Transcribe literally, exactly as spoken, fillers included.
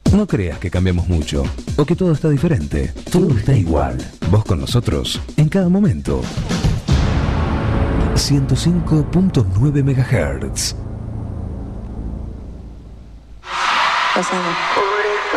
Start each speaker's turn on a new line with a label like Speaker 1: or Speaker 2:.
Speaker 1: No creas que cambiamos mucho o que todo está diferente. Todo está igual. Vos con nosotros en cada momento. ciento cinco punto nueve megahertz.
Speaker 2: Pasado.